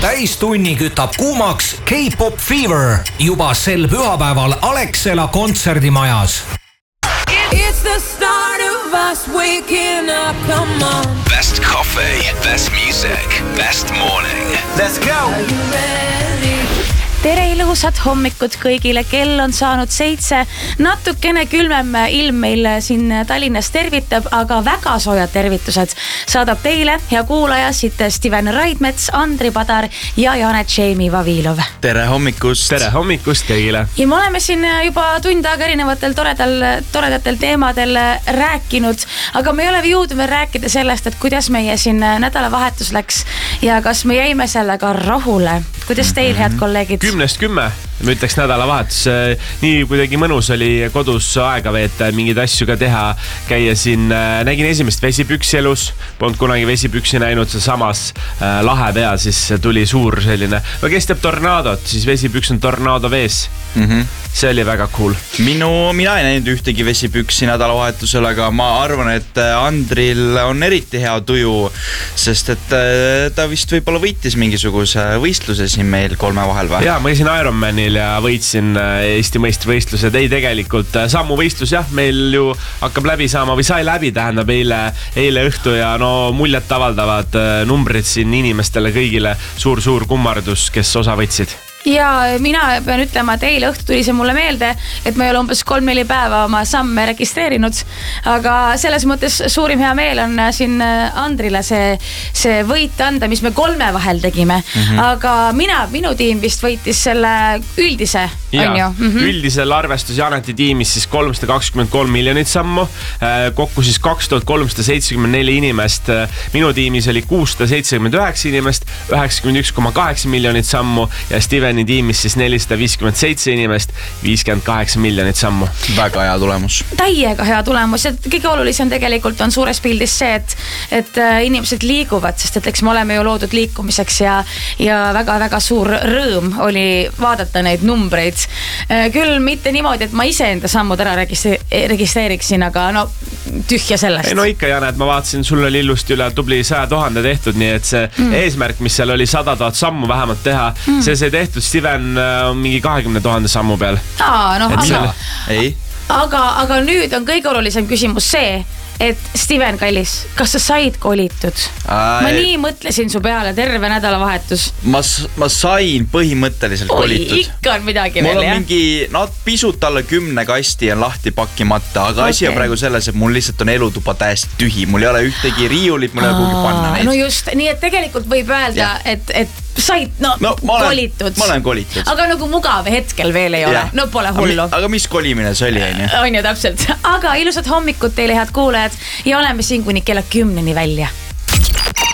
täistunni kütab kuumaks K-Pop Fever juba sel pühapäeval Alexela kontserdimajas. It's the start of us waking up, come on. Best coffee, best music, best morning. Let's go! Are you ready? Tere ilusat hommikut kõigile, kell on saanud 7, natukene külmem ilm meil siin Tallinnas tervitab, aga väga soojad tervitused saadab teile, hea kuulaja, siit Steven Raidmets, Andri Padar ja Janet Jamie Vavilov. Tere hommikust kõigile. Ja me oleme siin juba tund aega erinevatel toredatel teemadel rääkinud, aga me ei ole jõudnud veel rääkida sellest, et kuidas meie siin nädalavahetus läks ja kas me jäime sellega rahule. Kuidas teil, head kolleegid? 10-10, ma ütleks nädalavahetus. Nii kuidagi mõnus oli kodus aega veeta, mingeid asju ka teha. Käia siin, nägin esimest vesipüksi elus, polnud kunagi vesipüksi näinud, see samas lahe pea, siis tuli suur selline. No kes teeb tornaadot, siis vesipüks on tornaado vees. See oli väga cool. Mina ei näinud ühtegi vesipüksi nädalavahetusel, aga ma arvan, et Andril on eriti hea tuju, sest et ta vist võib-olla võitis mingisuguse võistluse siin meil 3 vahel või? Jaa, ma käisin Ironmanil ja võitsin Eesti meistrivõistlused. Ei, tegelikult sammuvõistlus, jah, meil ju hakkab läbi saama või sai läbi, tähendab eile õhtu ja no muljet avaldavad numbrid siin inimestele kõigile. Suur kummardus, kes osa võtsid. Ja mina pean ütlema, et eile õhtu tuli see mulle meelde, et ma ei ole umbes 3-4 päeva oma samme registreerinud, aga selles mõttes suurim hea meel on siin Andrile see võit anda, mis me 3 vahel tegime. Aga minu tiim vist võitis selle üldise, on ju? Üldisel arvestus Janeti tiimis siis 323 miljonit sammu, kokku siis 2374 inimest. Minu tiimis oli 679 inimest, 91,8 miljonit sammu ja Steven tiimis siis 457 inimest, 58 miljonit sammu. Väga hea tulemus. Täiega hea tulemus ja kõige olulisem tegelikult on suures pildis see, et inimesed liiguvad, sest et eks me oleme ju loodud liikumiseks ja väga suur rõõm oli vaadata neid numbreid. Küll mitte niimoodi, et ma ise enda sammud ära registreeriksin, aga no tühja sellest. No ikka, Janet, ma vaatasin, sul oli ilusti üle tubli 100 000 tehtud, nii et see eesmärk, mis seal oli 100 000 sammu vähemalt teha, see tehtud Steven mingi 20 000 sammu peal. Aga nüüd on kõige olulisem küsimus see, et Steven kallis, kas sa said kolitud? Ma nii mõtlesin su peale terve nädalavahetus. Ma sain põhimõtteliselt kolitud. Ikka on midagi veel, jah? Mul on mingi, pisut alla 10 kasti on lahti pakkimata, aga asi on praegu selles, et mul lihtsalt on elutuba täiesti tühi. Mul ei ole ühtegi riiulit, mul ei ole kuhugi panna neid. No just, nii et tegelikult võib öelda, et said, kolitud. Ma olen kolitud. Aga nagu mugav hetkel veel ei ole. No pole hullu. Aga mis kolimine see oli, on ju? On ju, täpselt. Aga ilusat hommikut teile, head kuulajad, ja oleme siin kuni kella 10 välja.